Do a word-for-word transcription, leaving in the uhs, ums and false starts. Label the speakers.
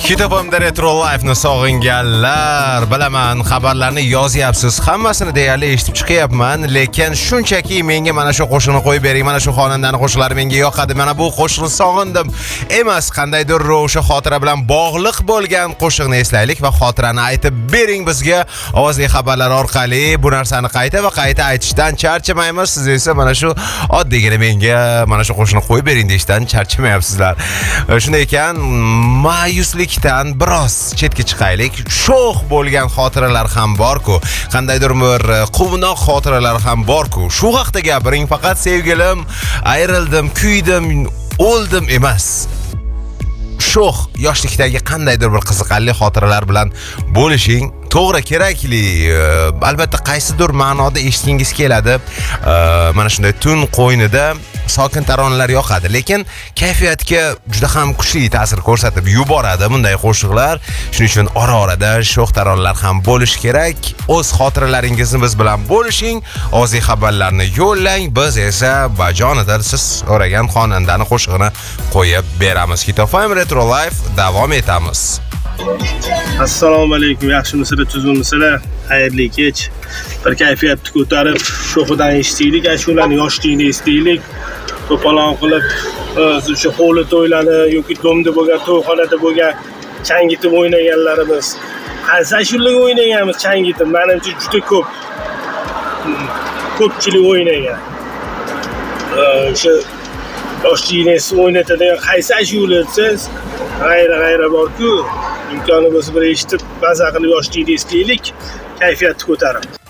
Speaker 1: Kitobimda Retro Life'ni sog'inganlar, bilaman, xabarlarni yozyapsiz, hammasini deyarli eshitib chiqyapman, lekin shunchaki menga mana shu qo'shiqni qo'yib bering, mana shu xonandani qo'shiqlari menga yoqadi, mana bu qo'shiqni sog'indim. Emas, qandaydir o'sha xotira bilan bog'liq bo'lgan qo'shiqni eslaylik va xotirani aytib bering bizga ovozli xabarlar orqali. Bu narsani qayta va qayta aytishdan charchamaymiz. Siz esa mana shu oddiygina menga mana shu qo'shiqni qo'yib bering deyishdan charchamayapsizlar. Shunday ekan, ma'yuslikdan biroz chetga chiqaylik. Sho'x bo'lgan xotiralar ham bor-ku, qandaydir bir quvnoq xotiralar ham bor-ku. Shu haqda gapiring, faqat sevgilim, ayrildim, kuydim, o'ldim emas. Sho'x yoshlikdagi qandaydir bir qiziqarli xotiralar bilan bo'lishing to'g'ri, kerakli. Albatta qaysidir ma'noda eshitgingiz keladi. Mana shunday tun qo'ynida sokin taronalar yoqadi, lekin kayfiyatga juda ham kuchli ta'sir ko'rsatib yuboradi bunday qo'shiqlar. Shuning uchun ora-orada sho'x taronalar ham bo'lishi kerak. O'z xotiralaringizni biz bilan bo'lishing, ovozli xabarlarni yo'llang, biz esa bajonidil siz so'ragan xonandani qo'shig'ini qo'yib beramiz. Kitob F M Retro Life davom etamiz.
Speaker 2: Assalomu alaykum, yaxshimisizlar, tuzimmisizlar? Xayrli kech. Bir kayfiyatni ko'tarib, sho'xidan eshitaylik, ashularni yoshligini eslaylik. To'polon qilib, o'sha hovli to'ylari yoki do'mda bo'lgan, to'yxonada bo'lgan changitib o'ynaganlarimiz. Qaysi ashulaga o'ynaganmiz changitib? Menimcha juda ko'p. Ko'pchilik o'ynagan. O'sha yoshligini o'ynatadigan qaysi ashula desiz, g'ayra-g'ayra bor-ku. imkoni bo'lsa bir eshitib, maza qilib yoshlikni eslaylik, kayfiyatni ko'tarib.